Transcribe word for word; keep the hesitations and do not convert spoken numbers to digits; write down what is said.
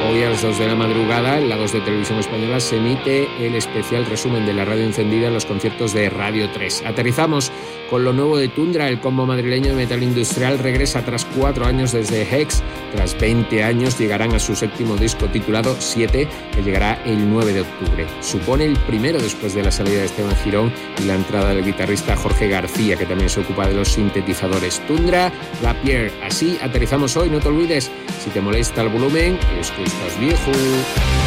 Hoy a las dos de la madrugada, en la dos de Televisión Española, se emite el especial resumen de la radio encendida en los conciertos de Radio tres. Aterrizamos con lo nuevo de Tundra. El combo madrileño de metal industrial regresa tras cuatro años desde Hex. Tras veinte años llegarán a su séptimo disco titulado siete, que llegará el nueve de octubre. Supone el primero después de la salida de Esteban Girón y la entrada del guitarrista Jorge García, que también se ocupa de los sintetizadores. Tundra, La Pierre. Así aterrizamos hoy. No te olvides, si te molesta el volumen, es que estás viejo.